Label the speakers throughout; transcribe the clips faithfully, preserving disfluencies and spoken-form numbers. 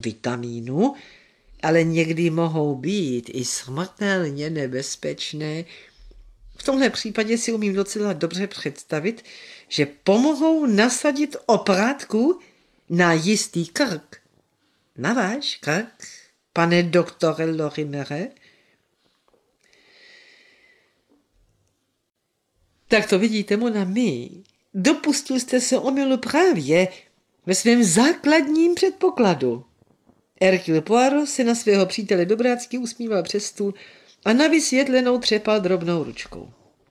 Speaker 1: vitamínů, ale někdy mohou být i smrtelně nebezpečné. V tomhle případě si umím docela dobře představit, že pomohou nasadit oprátku na jistý krk. Na váš krk, pane doktore Lorimere? Tak to vidíte, mon ami. Dopustil jste se omylu právě ve svém základním předpokladu. Hercule Poirot se na svého přítele dobrácky usmíval přes stůl a na vysvětlenou třepal drobnou ručkou.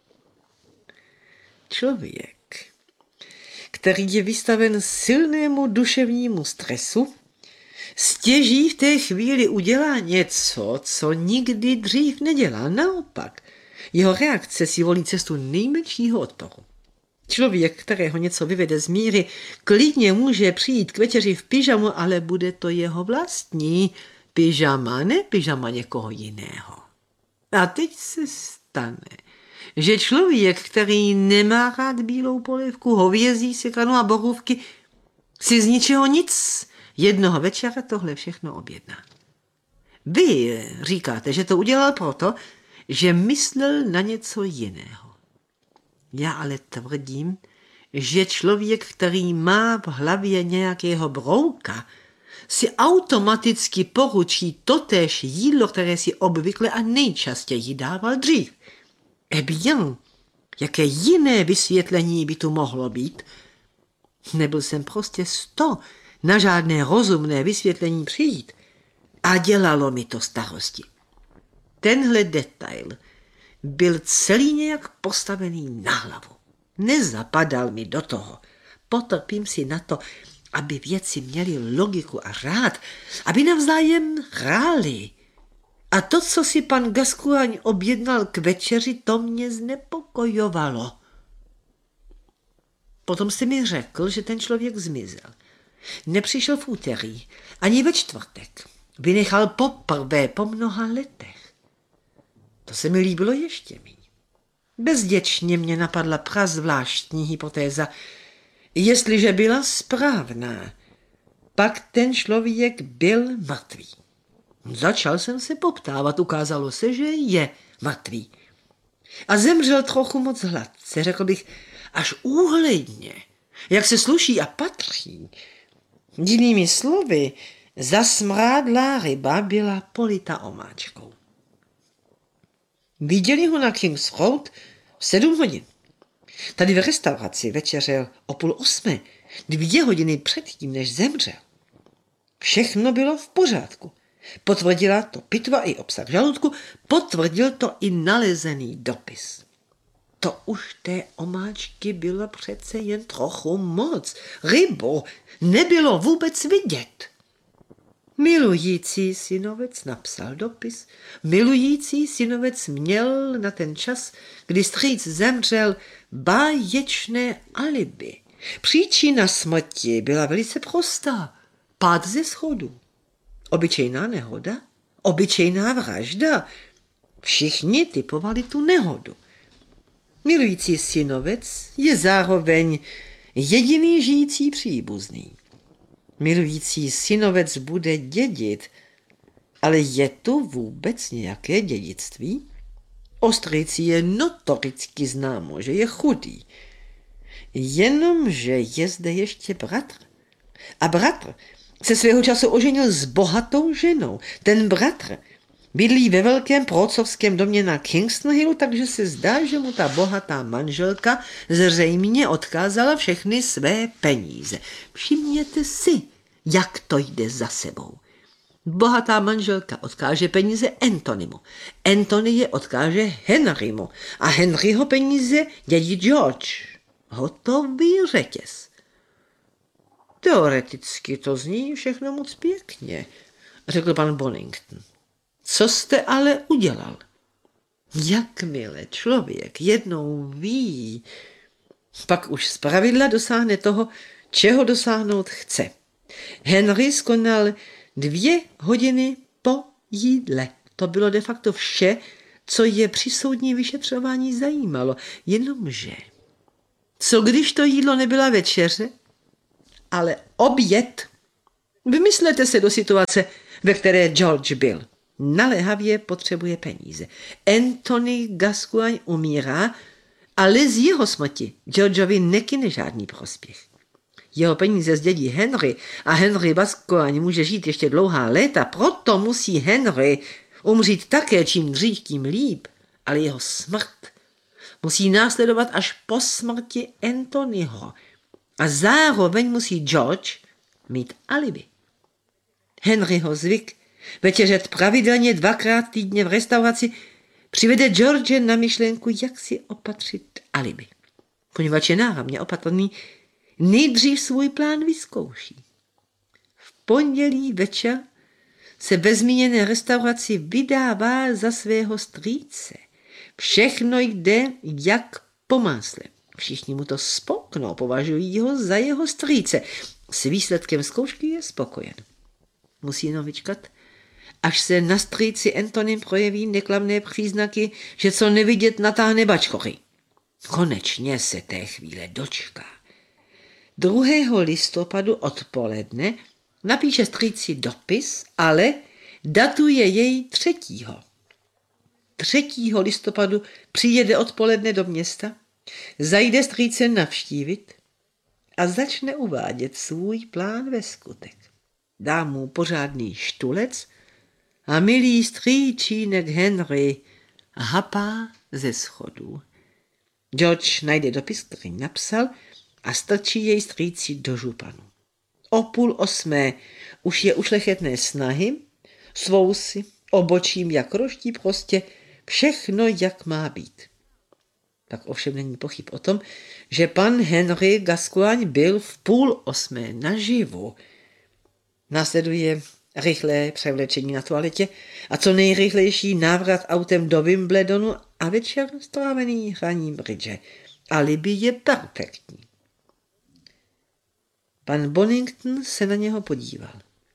Speaker 1: Člověk, který je vystaven silnému duševnímu stresu, stěží v té chvíli udělá něco, co nikdy dřív nedělá. Naopak, jeho reakce si volí cestu nejmenšího odporu. Člověk, kterého něco vyvede z míry, klidně může přijít k večeři v pyžamu, ale bude to jeho vlastní pyžama, ne pyžama někoho jiného. A teď se stane, že člověk, který nemá rád bílou polévku, hovězí, sekanu a borůvky, si z ničeho nic jednoho večera tohle všechno objedná. Vy říkáte, že to udělal proto, že myslel na něco jiného. Já ale tvrdím, že člověk, který má v hlavě nějakého brouka, si automaticky poručí totéž jídlo, které si obvykle a nejčastěji dával dřív. Eh bien, jaké jiné vysvětlení by tu mohlo být? Nebyl jsem prostě sto na žádné rozumné vysvětlení přijít a dělalo mi to starosti. Tenhle detail byl celý nějak postavený na hlavu. Nezapadal mi do toho. Potrpím si na to, aby věci měly logiku a řád, aby navzájem hrály. A to, co si pan Gascoigne objednal k večeři, to mě znepokojovalo. Potom jste mi řekl, že ten člověk zmizel. Nepřišel v úterý, ani ve čtvrtek. Vynechal poprvé po mnoha letech. To se mi líbilo ještě míň. Bezděčně mě napadla prazvláštní hypotéza. Jestliže byla správná, pak ten člověk byl mrtvý. Začal jsem se poptávat, ukázalo se, že je mrtvý. A zemřel trochu moc hladce, řekl bych, až úhledně, jak se sluší a patří. Jinými slovy, zasmrádlá ryba byla polita omáčkou. Viděli ho na King's Road v sedm hodin. Tady v restauraci večeřel o půl osmé, dvě hodiny předtím, než zemřel. Všechno bylo v pořádku. Potvrdila to pitva i obsah žaludku, potvrdil to i nalezený dopis. To už té omáčky bylo přece jen trochu moc. Rybu nebylo vůbec vidět. Milující synovec napsal dopis. Milující synovec měl na ten čas, kdy strýc zemřel, báječné alibi. Příčina smrti byla velice prostá. Pád ze schodu. Obyčejná nehoda, obyčejná vražda. Všichni typovali tu nehodu. Milující synovec je zároveň jediný žijící příbuzný. Milující synovec bude dědit, ale je tu vůbec nějaké dědictví? O strýci je notoricky známo, že je chudý. Jenomže je zde ještě bratr. A bratr se svého času oženil s bohatou ženou. Ten bratr bydlí ve velkém procovském domě na Kingston Hillu, takže se zdá, že mu ta bohatá manželka zřejmě odkázala všechny své peníze. Všimněte si, jak to jde za sebou. Bohatá manželka odkáže peníze Antonymu. Antony je odkáže Henrymu. A Henryho peníze dědí George. Hotový řetěz. Teoreticky to zní všechno moc pěkně, řekl pan Bonington. Co jste ale udělal? Jakmile člověk jednou ví, pak už zpravidla dosáhne toho, čeho dosáhnout chce. Henry skonal dvě hodiny po jídle. To bylo de facto vše, co je při soudní vyšetřování zajímalo. Jenomže, co když to jídlo nebyla večeře, ale oběd? Vymyslete se do situace, ve které George byl. Naléhavě potřebuje peníze. Anthony Gascoigne umírá, ale z jeho smrti Georgeovi nekyne žádný prospěch. Jeho peníze zdědí Henry a Henry Gascoigne může žít ještě dlouhá léta, proto musí Henry umřít také, čím dřív, tím líp, ale jeho smrt musí následovat až po smrti Anthonyho a zároveň musí George mít alibi. Henryho zvyk večeřet pravidelně dvakrát týdně v restauraci přivede George na myšlenku, jak si opatřit alibi. Poněvadž je náramně opatrný, nejdřív svůj plán vyzkouší. V pondělí večer se ve zmíněné restauraci vydává za svého strýce. Všechno jde jak po másle. Všichni mu to spolknou, považují ho za jeho strýce. S výsledkem zkoušky je spokojen. Musí jenom vyčkat, až se na strýci Antonym projeví neklamné příznaky, že co nevidět natáhne bačkory. Konečně se té chvíle dočká. druhého listopadu odpoledne napíše strýci dopis, ale datuje jej třetího. třetího listopadu přijede odpoledne do města, zajde strýce navštívit a začne uvádět svůj plán ve skutek. Dá mu pořádný štulec a milý strýčínek Henry hapá ze schodů. George najde dopis, který napsal, a strčí jej strýci do županu. O půl osmé už je ušlechetné snahy, s vousy, obočím jak roští, prostě všechno, jak má být. Tak ovšem není pochyb o tom, že pan Henry Gascoigne byl v půl osmé naživu. Následuje rychlé převlečení na toaletě a co nejrychlejší návrat autem do Wimbledonu a večer strávený hraním bridge. Alibi je perfektní. Pan Bonington se na něho podíval.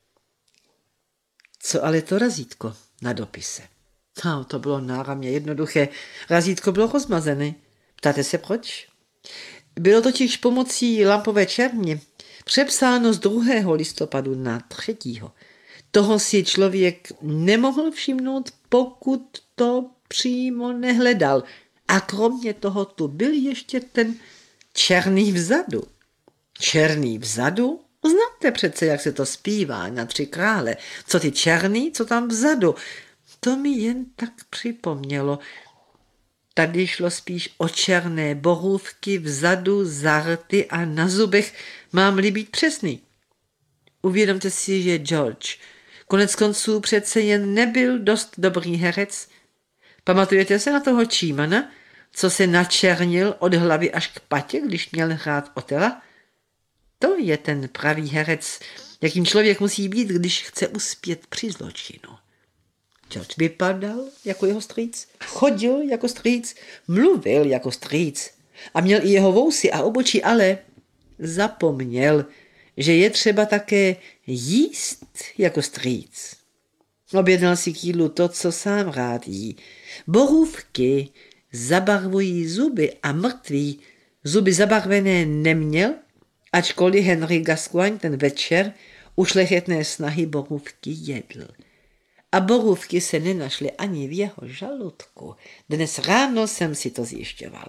Speaker 1: Co ale to razítko na dopise? No, to bylo náramně jednoduché. Razítko bylo rozmazené. Ptáte se proč? Bylo totiž pomocí lampové černě přepsáno z druhého listopadu na třetího. Toho si člověk nemohl všimnout, pokud to přímo nehledal. A kromě toho tu byl ještě ten černý vzadu. Černý vzadu? Znáte přece, jak se to zpívá na Tři krále. Co ty černý, co tam vzadu? To mi jen tak připomnělo. Tady šlo spíš o černé borůvky vzadu, za rty a na zubech, mám-li být přesný. Uvědomte si, že George konec konců přece jen nebyl dost dobrý herec. Pamatujete se na toho Čímana, co se načernil od hlavy až k patě, když měl hrát Otela? To je ten pravý herec, jakým člověk musí být, když chce uspět při zločinu. George vypadal jako jeho strýc, chodil jako strýc, mluvil jako strýc a měl i jeho vousy a obočí, ale zapomněl, že je třeba také jíst jako strýc. Objednal si k jídlu to, co sám rád jí. Borůvky zabarvují zuby a mrtvý zuby zabarvené neměl, ačkoliv Henry Gascoigne ten večer ušlechetné snahy borůvky jedl. A borůvky se nenašly ani v jeho žaludku. Dnes ráno jsem si to zjišťoval.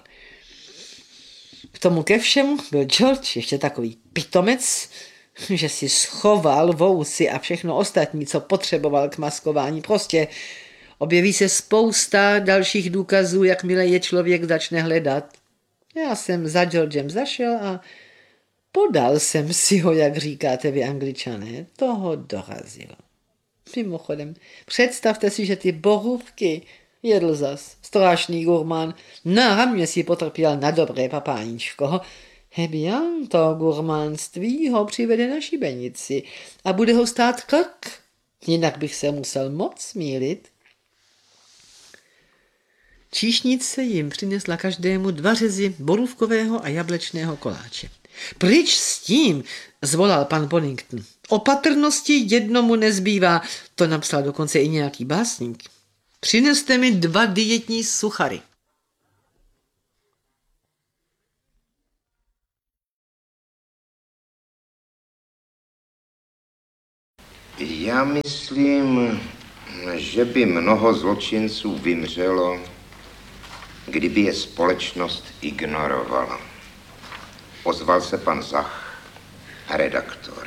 Speaker 1: K tomu ke všemu byl George ještě takový pitomec, že si schoval vousy a všechno ostatní, co potřeboval k maskování. Prostě objeví se spousta dalších důkazů, jakmile je člověk začne hledat. Já jsem za Georgem zašel a podal jsem si ho, jak říkáte vy Angličané. Toho dorazilo. Mimochodem, představte si, že ty borůvky jedl zas. Strašný gurmán. Náramně si potrpěl na dobré papáníčko. Heběn, to gurmánství ho přivede na šibenici a bude ho stát krk. Jinak bych se musel moc mýlit. Číšnice jim přinesla každému dva řezy borůvkového a jablečného koláče. Pryč s tím, zvolal pan Bonington. Opatrnosti jednomu nezbývá, to napsal dokonce i nějaký básník. Přineste mi dva dietní suchary.
Speaker 2: Já myslím, že by mnoho zločinců vymřelo, kdyby je společnost ignorovala. Ozval se pan Zach, redaktor.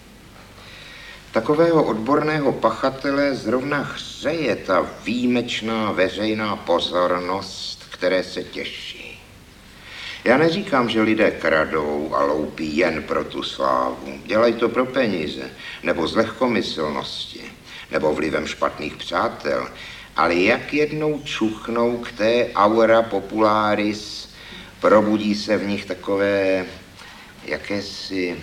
Speaker 2: Takového odborného pachatele zrovna hřeje ta výjimečná veřejná pozornost, které se těší. Já neříkám, že lidé kradou a loupí jen pro tu slávu. Dělají to pro peníze, nebo z lehkomyslnosti, nebo vlivem špatných přátel. Ale jak jednou čuchnou k té aura popularis, probudí se v nich takové jakési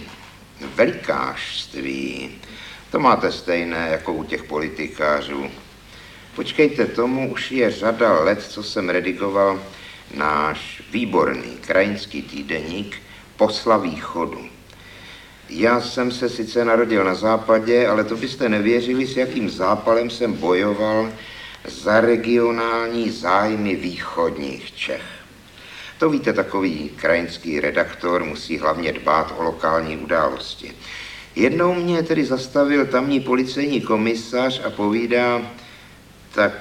Speaker 2: velikářství. To máte stejné jako u těch politikářů. Počkejte, tomu už je řada let, co jsem redigoval náš výborný krajinský týdeník Posla východu. Já jsem se sice narodil na západě, ale to byste nevěřili, s jakým zápalem jsem bojoval za regionální zájmy východních Čech. To víte, takový krajinský redaktor musí hlavně dbát o lokální události. Jednou mě tedy zastavil tamní policejní komisař a povídá, tak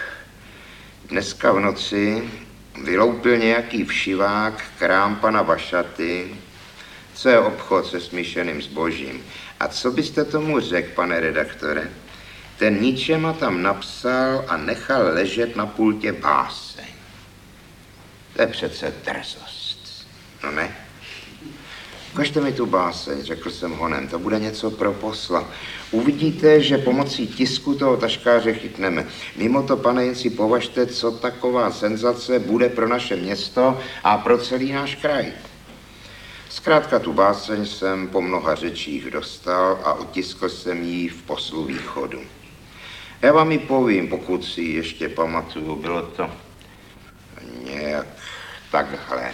Speaker 2: dneska v noci vyloupil nějaký všivák krám pana Vašaty, co je obchod se smíšeným zbožím. A co byste tomu řekl, pane redaktore? Ten ničema tam napsal a nechal ležet na pultě báseň. To je přece drzost. No ne? Ukažte mi tu báseň, řekl jsem honem, to bude něco pro Posla. Uvidíte, že pomocí tisku toho taškáře chytneme. Mimo to, pane, jen si považte, co taková senzace bude pro naše město a pro celý náš kraj. Zkrátka tu báseň jsem po mnoha řečích dostal a otiskl jsem ji v Poslu východu. Já vám ji povím, pokud si ještě pamatuju, bylo to nějak takhle.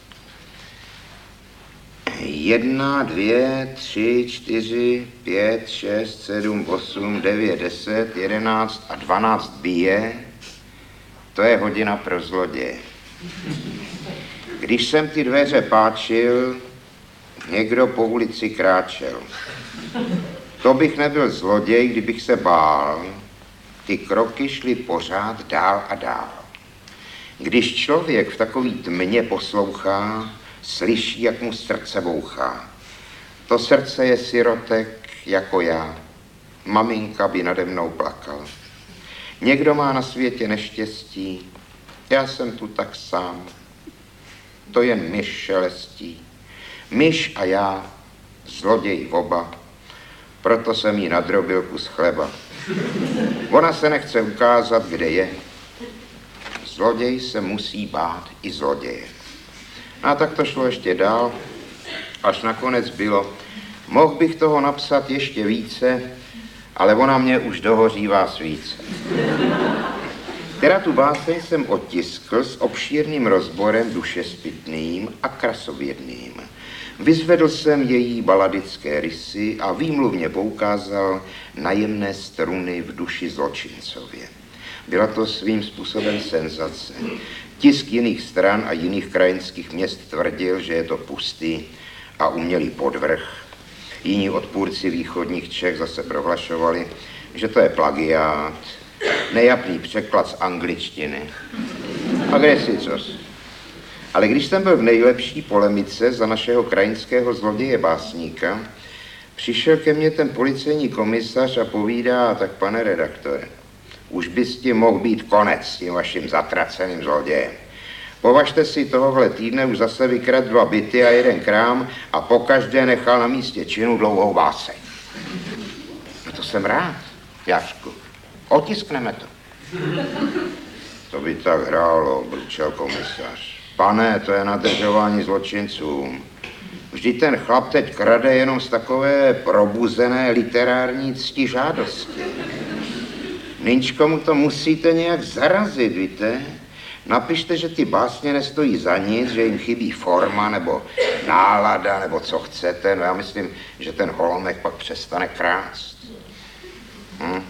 Speaker 2: Jedna, dvě, tři, čtyři, pět, šest, sedm, osm, devět, deset, jedenáct a dvanáct bije, to je hodina pro zloděje. Když jsem ty dveře páčil, někdo po ulici kráčel. To bych nebyl zloděj, kdybych se bál. Ty kroky šly pořád dál a dál. Když člověk v takový tmě poslouchá, slyší, jak mu srdce bouchá. To srdce je sirotek jako já. Maminka by nade mnou plakala. Někdo má na světě neštěstí, já jsem tu tak sám. To jen myš šelestí. Myš a já, zloděj oba, proto jsem jí nadrobil kus chleba. Ona se nechce ukázat, kde je. Zloděj se musí bát i zloděje. A tak to šlo ještě dál, až nakonec bylo, mohl bych toho napsat ještě více, ale ona mě už dohořívá svíce. Teda tu báseň jsem otiskl s obšírným rozborem dušespytným a krasovědným. Vyzvedl jsem její baladické rysy a výmluvně poukázal na jemné struny v duši zločincově. Byla to svým způsobem senzace. Tisk jiných stran a jiných krajinských měst tvrdil, že je to pustý a umělý podvrh. Jiní odpůrci východních Čech zase prohlašovali, že to je plagiát, nejapný překlad z angličtiny. A kde si cos? Ale když jsem byl v nejlepší polemice za našeho krajinského zloděje básníka, přišel ke mně ten policejní komisař a povídá, tak pane redaktore, už by s tím mohl být konec s tím vaším zatraceným zlodějem. Považte si, tohohle týdne už zase vykradl dva byty a jeden krám a pokaždé nechal na místě činu dlouhou báseň. No to jsem rád, Jašku. Otiskneme to. To by tak hrálo, bručel komisař. Pane, to je nadržování zločincům. Vždyť ten chlap teď krade jenom z takové probuzené literární ctižádosti. Nynčko, mu to musíte nějak zarazit, víte? Napište, že ty básně nestojí za nic, že jim chybí forma nebo nálada nebo co chcete. No já myslím, že ten holomek pak přestane krást. Hm?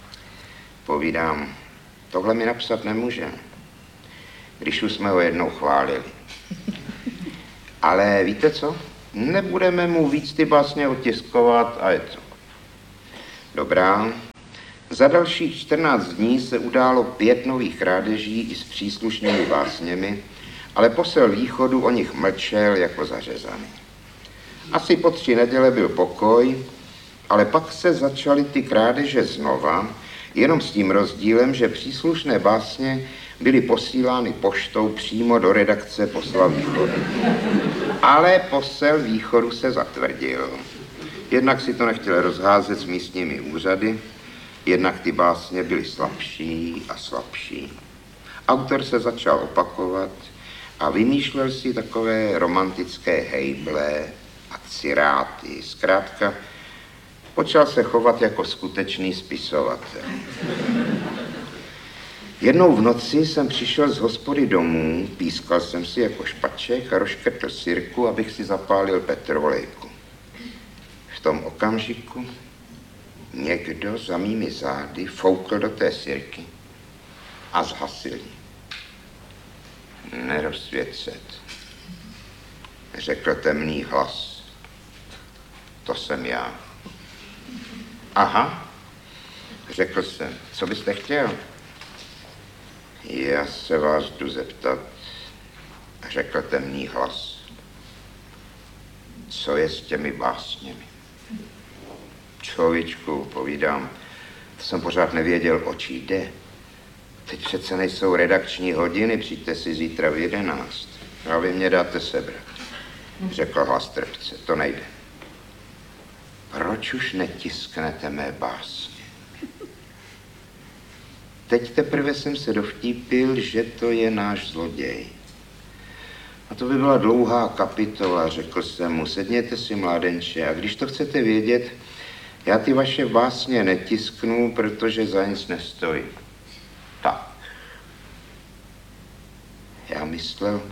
Speaker 2: Povídám, tohle mi napsat nemůžeme, když už jsme ho jednou chválili. Ale víte co? Nebudeme mu víc ty básně otiskovat a je to. Dobrá. Za dalších čtrnáct dní se událo pět nových krádeží i s příslušnými básněmi, ale posel východu o nich mlčel jako zařezaný. Asi po tři neděle byl pokoj, ale pak se začaly ty krádeže znova, jenom s tím rozdílem, že příslušné básně byly posílány poštou přímo do redakce posla východu. Ale posel východu se zatvrdil. Jednak si to nechtěl rozházet s místními úřady, jednak ty básně byly slabší a slabší. Autor se začal opakovat a vymýšlel si takové romantické hejble a ciráty. Zkrátka, počal se chovat jako skutečný spisovatel. Jednou v noci jsem přišel z hospody domů, pískal jsem si jako špaček a rozškrtl sirku, abych si zapálil petrolejku. V tom okamžiku někdo za mými zády foukl do té sirky a zhasil ji. Nerozsvěcet, řekl temný hlas. To jsem já. Aha, řekl jsem, co byste chtěl? Já se vás jdu zeptat, řekl temný hlas. Co je s těmi básněmi? Člověčku, povídám, to jsem pořád nevěděl, o čí jde. Teď přece nejsou redakční hodiny, přijďte si zítra v jedenáct. A vy mě dáte sebrat, řekl hlas trpce, to nejde. Proč už netisknete mé básně? Teď teprve jsem se dovtípil, že to je náš zloděj. A to by byla dlouhá kapitola, řekl jsem mu, sedněte si, mládenče, a když to chcete vědět, já ty vaše básně netisknu, protože za nic nestojí. Tak. Já myslel,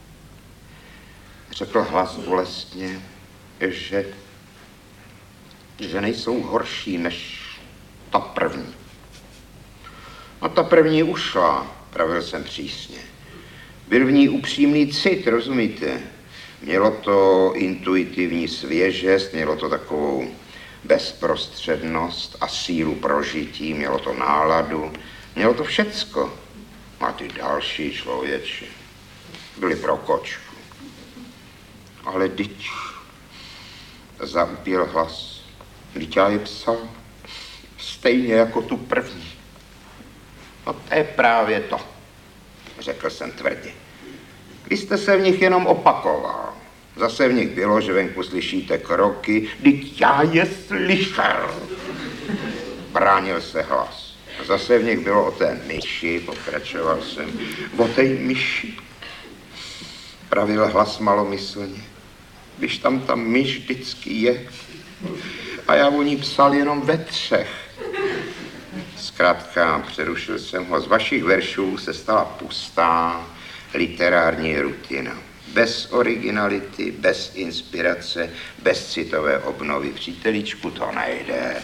Speaker 2: řekl hlas bolestně, že, že nejsou horší než ta první. A ta první ušla, pravil jsem přísně. Byl v ní upřímný cit, rozumíte? Mělo to intuitivní svěžest, mělo to takovou bezprostřednost a sílu prožití, mělo to náladu, mělo to všecko. A ty další člověče byli pro kočku. Ale dyť, zaupěl hlas, dyť já je psal stejně jako tu první. No to je právě to, řekl jsem tvrdě. Vy jste se v nich jenom opakoval. Zase v nich bylo, že venku slyšíte kroky, vždyť já je slyšel. Bránil se hlas. Zase v nich bylo o té myši, pokračoval jsem, o té myši. Pravil hlas malomyslně, když tam ta myš vždycky je. A já o ní psal jenom ve třech. Zkrátka, přerušil jsem ho, z vašich veršů se stala pustá literární rutina. Bez originality, bez inspirace, bez citové obnovy. Příteličku, to nejde.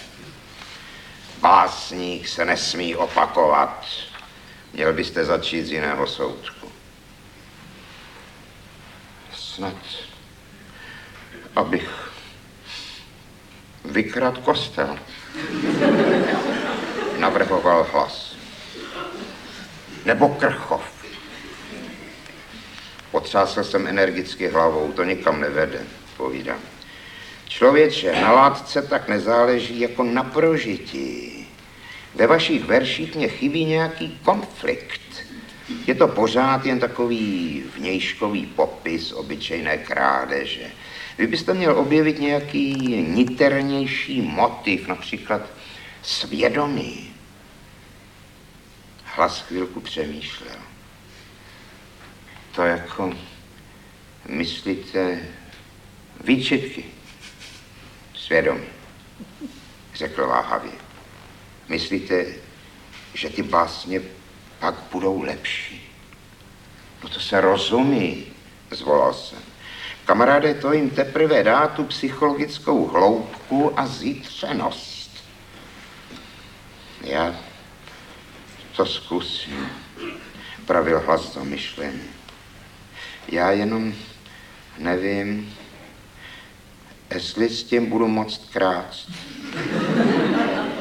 Speaker 2: Básník se nesmí opakovat. Měl byste začít z jiného soudku. Snad, abych vykradl kostel, navrhoval hlas. Nebo Krchov. Potřásl jsem energicky hlavou, to nikam nevede, povídám. Člověče, na látce tak nezáleží jako na prožití. Ve vašich verších mě chybí nějaký konflikt. Je to pořád jen takový vnějškový popis obyčejné krádeže. Vy byste měl objevit nějaký niternější motiv, například svědomí. Hlas chvilku přemýšlel. To jako, myslíte, výčitky, svědomí, řekl váhavě. Myslíte, že ty básně pak budou lepší? No to se rozumí, zvolal jsem. Kamaráde, to jim teprve dá tu psychologickou hloubku a zítřenost. Já to zkusím, pravil hlas zamyšleně. Já jenom nevím, jestli s tím budu moct krást.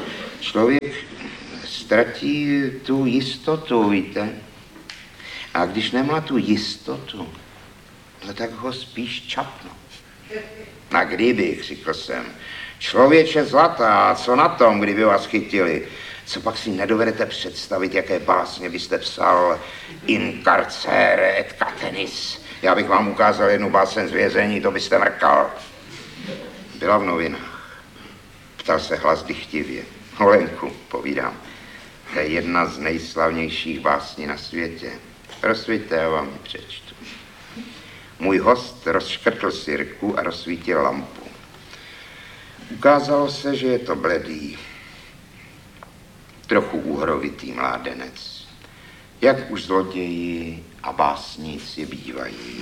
Speaker 2: člověk ztratí tu jistotu, víte? A když nemá tu jistotu, no tak ho spíš čapnu. Na kdybych, řekl jsem. Člověče zlatá, co na tom, kdyby vás chytili? Co pak si nedovedete představit, jaké básně byste psal in carcere et catenis. Já bych vám ukázal jednu báseň z vězení, to byste mrkal. Byla v novinách. Ptal se hlas dychtivě. Holenku, povídám, to je jedna z nejslavnějších básní na světě. Rozsvíťte, já vám ji přečtu. Můj host rozškrtl sirku a rozsvítil lampu. Ukázalo se, že je to bledý, trochu úhrovitý mládenec, jak už zloději a básníci bývají.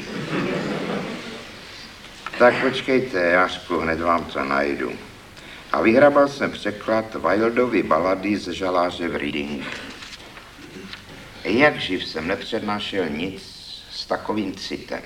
Speaker 2: Tak počkejte, Jášku, hned vám to najdu. A vyhrabal jsem překlad Wildovy balady ze žaláře v Readingu. Jak živ jsem nepřednášel nic s takovým citem.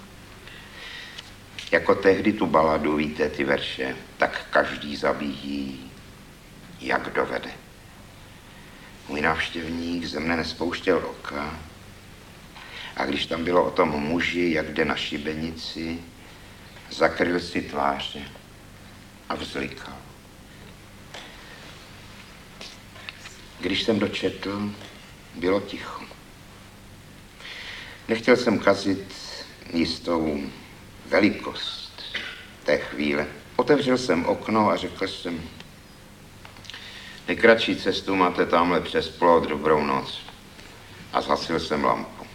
Speaker 2: Jako tehdy tu baladu, víte, ty verše, tak každý zabíjí, jak dovede. Můj návštěvník ze mne nespouštěl oka a když tam bylo o tom muži, jak jde na šibenici, zakryl si tváře a vzlikal. Když jsem dočetl, bylo ticho. Nechtěl jsem kazit jistou velikost té chvíle. Otevřel jsem okno a řekl jsem, nejkratší cestu máte tamhle přes plot, dobrou noc. A zhasil jsem lampu.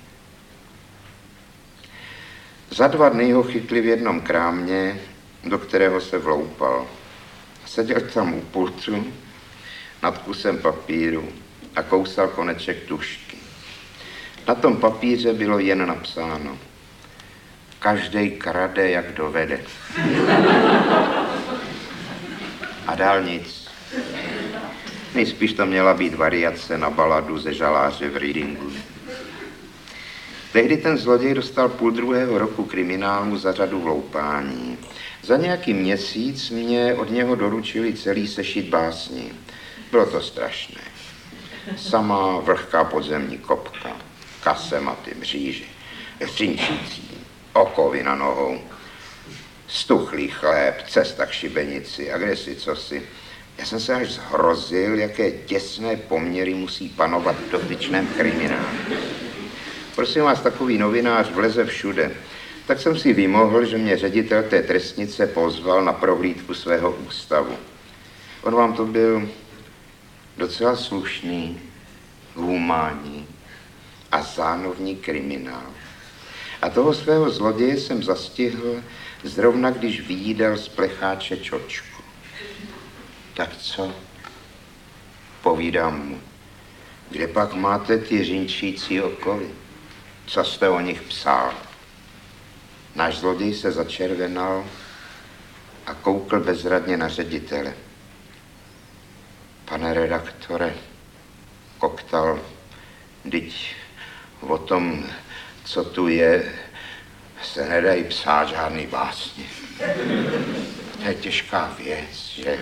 Speaker 2: Za dva dny ho chytli v jednom krámě, do kterého se vloupal. Seděl tam u pultu, nad kusem papíru a kousal koneček tužky. Na tom papíře bylo jen napsáno, každej krade, jak dovede. A dál nic. Nejspíš to měla být variace na baladu ze žaláře v Readingu. Tehdy ten zloděj dostal půl druhého roku kriminálu za řadu vloupání. Za nějaký měsíc mě od něho doručili celý sešit básní. Bylo to strašné. Samá vlhká podzemní kopka, kasematy, mříže, řinčící, okovy na nohou, stuchlý chléb, cesta k šibenici a kdesi cosi. Já jsem se až zhrozil, jaké těsné poměry musí panovat v dotyčném kriminálu. Prosím vás, takový novinář vleze všude. Tak jsem si vymohl, že mě ředitel té trestnice pozval na prohlídku svého ústavu. On vám to byl docela slušný, humánní a zánovní kriminál. A toho svého zloděje jsem zastihl zrovna, když vyjídal z plecháče čočku. Tak co? Povídám mu. Kde pak máte ty řinčící okovy? Co jste o nich psal? Náš zloděj se začervenal a koukl bezradně na ředitele. Pane redaktore, koktal, vždyť o tom, co tu je, se nedají psát žádný básně. To je těžká věc, že?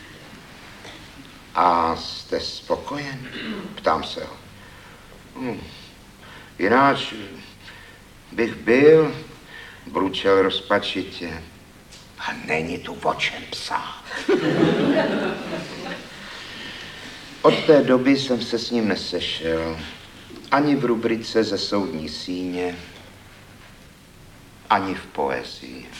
Speaker 2: A jste spokojen? Ptám se ho. Hm. Jináč bych byl, bručel rozpačitě. A není tu o čem psát. Od té doby jsem se s ním nesešel. Ani v rubrice Ze soudní síně, ani v poezii.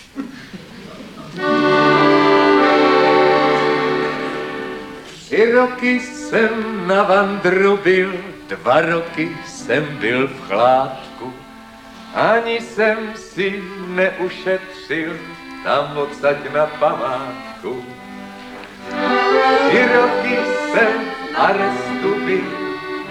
Speaker 3: Tři roky jsem na vandru byl, dva roky jsem byl v chládku. Ani jsem si neušetřil tam odsaď na památku. Tři roky jsem v arestu byl,